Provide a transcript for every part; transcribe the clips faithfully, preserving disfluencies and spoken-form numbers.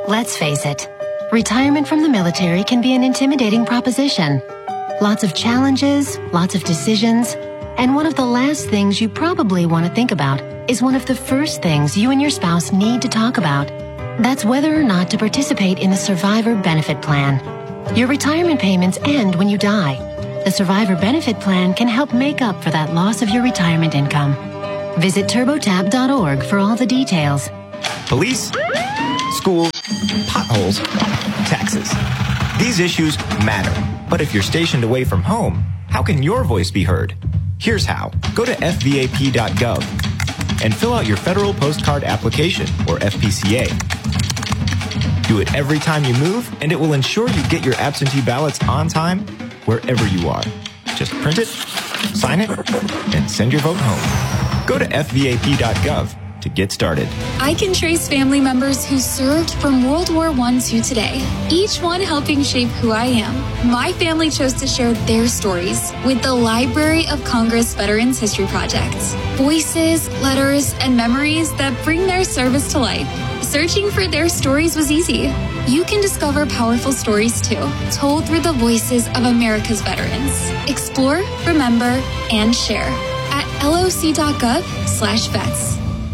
Let's face it, retirement from the military can be an intimidating proposition. Lots of challenges, lots of decisions, and one of the last things you probably want to think about is one of the first things you and your spouse need to talk about. That's whether or not to participate in the Survivor Benefit Plan. Your retirement payments end when you die. The Survivor Benefit Plan can help make up for that loss of your retirement income. Visit TurboTap dot org for all the details. Police, school, potholes, taxes. These issues matter. But if you're stationed away from home, how can your voice be heard? Here's how. Go to F V A P dot gov and fill out your Federal Postcard Application, or F P C A. Do it every time you move, and it will ensure you get your absentee ballots on time wherever you are. Just print it, sign it, and send your vote home. Go to F V A P dot gov to get started. I can trace family members who served from World War One to today, each one helping shape who I am. My family chose to share their stories with the Library of Congress Veterans History Project. Voices, letters, and memories that bring their service to life. Searching for their stories was easy. You can discover powerful stories too, told through the voices of America's veterans. Explore, remember, and share at loc dot gov slash vets.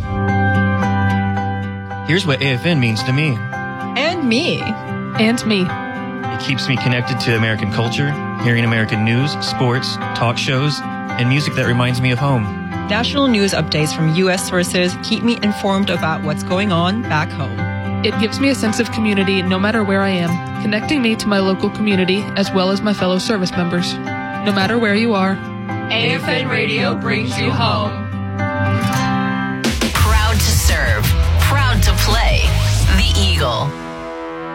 Here's what A F N means to me. And me. And me. It keeps me connected to American culture, hearing American news, sports, talk shows, and music that reminds me of home. National news updates from U S sources keep me informed about what's going on back home. It gives me a sense of community no matter where I am, connecting me to my local community as well as my fellow service members. No matter where you are, A F N Radio brings you home. Proud to serve, proud to play. The Eagle.